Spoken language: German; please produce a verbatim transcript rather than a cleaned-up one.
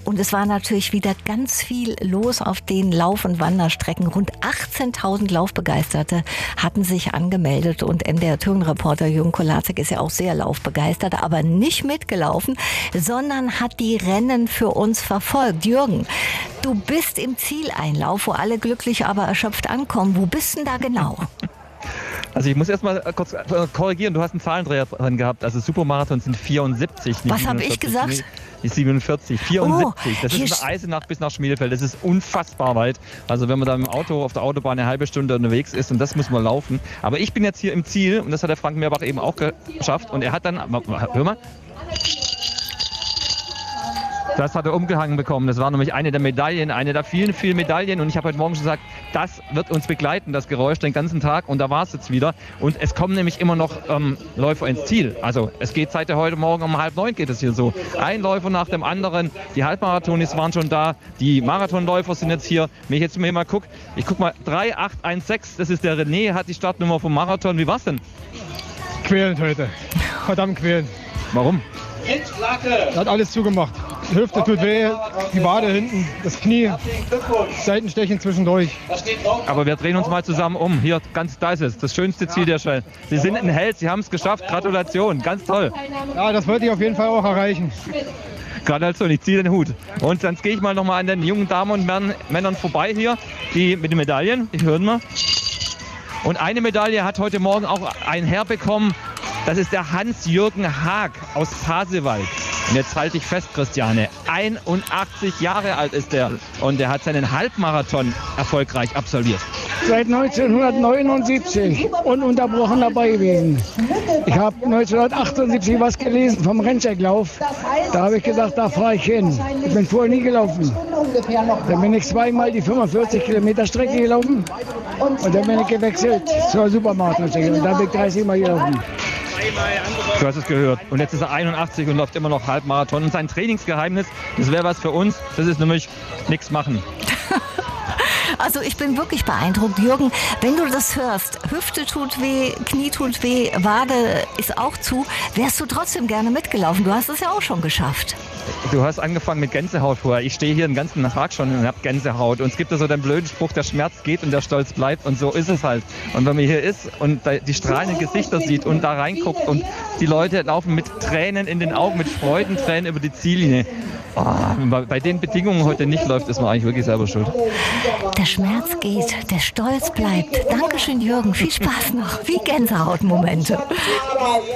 Und es war natürlich wieder ganz viel los auf den Lauf- und Wanderstrecken. Rund achtzehntausend Laufbegeisterte hatten sich angemeldet. Und M D R-Tourenreporter Jürgen Kolaczek ist ja auch sehr laufbegeistert, aber nicht mitgelaufen, sondern hat die Rennen für uns verfolgt. Jürgen, du bist im Zieleinlauf, wo alle glücklich, aber erschöpft ankommen. Wo bist denn da genau? Also ich muss erst mal kurz korrigieren, du hast einen Zahlendreher dran gehabt. Also Supermarathon sind vierundsiebzig. Was habe ich gesagt? Die siebenundvierzig, vierundsiebzig. Oh, das ist von Eisenach bis nach Schmielefeld. Das ist unfassbar weit. Also wenn man da im Auto auf der Autobahn eine halbe Stunde unterwegs ist und das muss man laufen. Aber ich bin jetzt hier im Ziel und das hat der Frank Meerbach eben auch geschafft. Und er hat dann, hör mal. Das hat er umgehangen bekommen. Das war nämlich eine der Medaillen, eine der vielen, vielen Medaillen. Und ich habe heute Morgen schon gesagt, das wird uns begleiten, das Geräusch, den ganzen Tag. Und da war es jetzt wieder. Und es kommen nämlich immer noch ähm, Läufer ins Ziel. Also es geht seit heute Morgen um halb neun geht es hier so. Ein Läufer nach dem anderen. Die Halbmarathonis waren schon da. Die Marathonläufer sind jetzt hier. Wenn ich jetzt mir mal gucke, ich gucke mal, drei acht eins sechs, das ist der René, hat die Startnummer vom Marathon. Wie war's denn? Quälend heute. Verdammt quälend. Warum? Hat alles zugemacht. Die Hüfte tut weh, die Wade hinten, das Knie, Seitenstechen zwischendurch. Aber wir drehen uns mal zusammen um. Hier, ganz, da ist es, das schönste Ziel der Stelle. Sie sind ein Held, Sie haben es geschafft. Gratulation, ganz toll. Ja, das wollte ich auf jeden Fall auch erreichen. Gratulation, ich ziehe den Hut. Und dann gehe ich mal noch mal an den jungen Damen und Männern vorbei hier, die mit den Medaillen. Die hören wir. Und eine Medaille hat heute Morgen auch ein Herr bekommen. Das ist der Hans-Jürgen Haag aus Pasewalk. Und jetzt halte ich fest, Christiane, einundachtzig Jahre alt ist er und er hat seinen Halbmarathon erfolgreich absolviert. Seit neunzehnhundertneunundsiebzig ununterbrochen dabei gewesen. Ich habe neunzehnhundertachtundsiebzig was gelesen vom Rennstrecklauf. Da habe ich gesagt, da fahre ich hin. Ich bin vorher nie gelaufen. Dann bin ich zweimal die fünfundvierzig Kilometer Strecke gelaufen und dann bin ich gewechselt zur Supermarathon-Strecke und da bin ich dreißig Mal gelaufen. Du hast es gehört. Und jetzt ist er einundachtzig und läuft immer noch Halbmarathon. Und sein Trainingsgeheimnis, das wäre was für uns, das ist nämlich nichts machen. Also ich bin wirklich beeindruckt. Jürgen, wenn du das hörst, Hüfte tut weh, Knie tut weh, Wade ist auch zu, wärst du trotzdem gerne mitgelaufen. Du hast es ja auch schon geschafft. Du hast angefangen mit Gänsehaut vorher. Ich stehe hier den ganzen Tag schon und habe Gänsehaut. Und es gibt ja so den blöden Spruch, der Schmerz geht und der Stolz bleibt. Und so ist es halt. Und wenn man hier ist und die strahlenden Gesichter sieht und da reinguckt und die Leute laufen mit Tränen in den Augen, mit Freudentränen über die Ziellinie. Oh, wenn man bei den Bedingungen heute nicht läuft, ist man eigentlich wirklich selber schuld. Der Schmerz geht, der Stolz bleibt. Dankeschön, Jürgen. Viel Spaß noch. Wie Gänsehautmomente.